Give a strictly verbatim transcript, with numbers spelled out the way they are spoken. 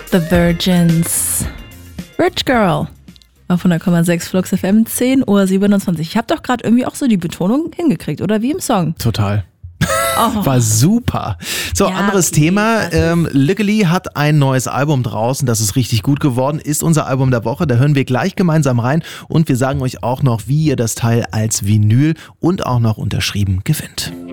The Virgins. Rich Girl. Auf hundert Komma sechs Flux F M, zehn Uhr siebenundzwanzig. Ich habe doch gerade irgendwie auch so die Betonung hingekriegt, oder wie im Song? Total. Oh. War super. So, ja, anderes okay, Thema. Ähm, Lickely hat ein neues Album draußen. Das ist richtig gut geworden. Ist unser Album der Woche. Da hören wir gleich gemeinsam rein. Und wir sagen euch auch noch, wie ihr das Teil als Vinyl und auch noch unterschrieben gewinnt.